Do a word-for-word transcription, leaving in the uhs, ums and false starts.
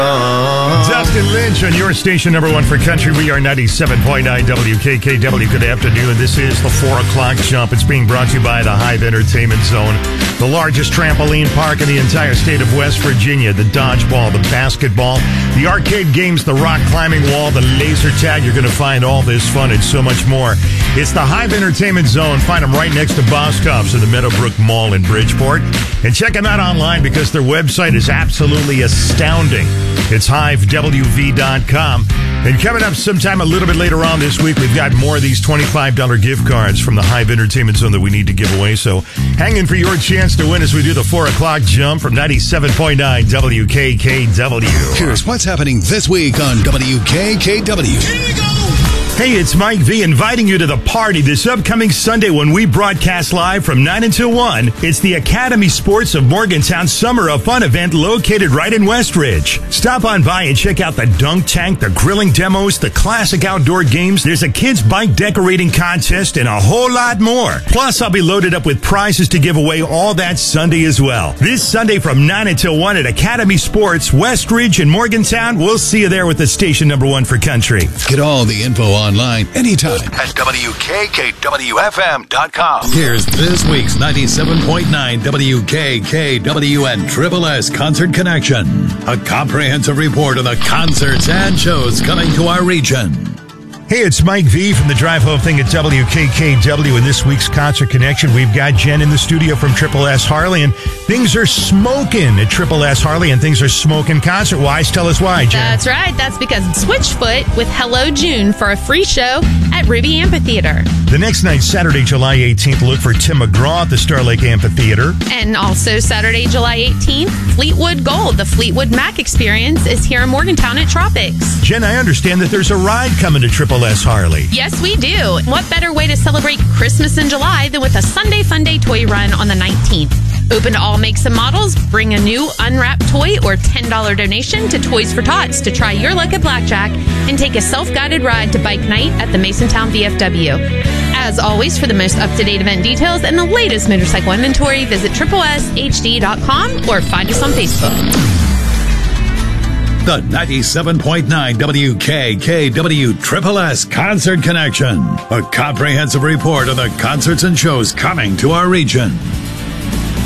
Dustin Lynch on your station, number one for country. We are ninety-seven point nine W K K W. Good afternoon. This is the four o'clock jump. It's being brought to you by the Hive Entertainment Zone, the largest trampoline park in the entire state of West Virginia. The dodgeball, the basketball, the arcade games, the rock climbing wall, the laser tag. You're going to find all this fun and so much more. It's the Hive Entertainment Zone. Find them right next to Boscov's in the Meadowbrook Mall in Bridgeport. And check them out online because their website is absolutely astounding. It's hive w v dot com. And coming up sometime a little bit later on this week, we've got more of these twenty-five dollars gift cards from the Hive Entertainment Zone that we need to give away. So hang in for your chance to win as we do the four o'clock jump from ninety-seven point nine W K K W. Here's what's happening this week on W K K W. Here we go! Hey, it's Mike V inviting you to the party this upcoming Sunday when we broadcast live from nine until one. It's the Academy Sports of Morgantown Summer of Fun event located right in Westridge. Stop on by and check out the dunk tank, the grilling demos, the classic outdoor games. There's a kids bike decorating contest and a whole lot more. Plus, I'll be loaded up with prizes to give away all that Sunday as well. This Sunday from nine until one at Academy Sports, Westridge and Morgantown. We'll see you there with the station number one for country. Get all the info online anytime at W K K W F M dot com. Here's this week's ninety-seven point nine W K K W and Triple S Concert Connection. A comprehensive report on the concerts and shows coming to our region. Hey, it's Mike V from the Drive Home Thing at W K K W. In this week's Concert Connection, we've got Jen in the studio from Triple S Harley, and things are smoking at Triple S Harley, and things are smoking concert-wise. Tell us why, Jen. That's right. That's because Switchfoot with Hello June for a free show at Ruby Amphitheater. The next night, Saturday, July eighteenth, look for Tim McGraw at the Star Lake Amphitheater. And also Saturday, July eighteenth, Fleetwood Gold, the Fleetwood Mac Experience, is here in Morgantown at Tropics. Jen, I understand that there's a ride coming to Triple S Harley. Yes, we do. What better way to celebrate Christmas in July than with a Sunday Fun Day toy run on the nineteenth? Open to all makes and models, bring a new unwrapped toy or ten dollars donation to Toys for Tots to try your luck at blackjack and take a self-guided ride to Bike Night at the Masontown V F W. As always, for the most up-to-date event details and the latest motorcycle inventory, visit triple S H D dot com or find us on Facebook. The ninety-seven point nine W K K W Triple S Concert Connection. A comprehensive report on the concerts and shows coming to our region.